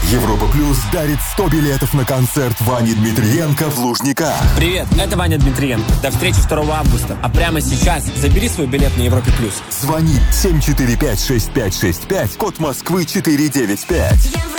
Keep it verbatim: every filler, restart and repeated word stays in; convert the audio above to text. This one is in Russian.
Европа Плюс дарит сто билетов на концерт Вани Дмитриенко в Лужниках. Привет, это Ваня Дмитриенко. До встречи второго августа. А прямо сейчас забери свой билет на Европе Плюс. Звони семь четыре пять шесть пять шесть пять, код Москвы четыре девять пять.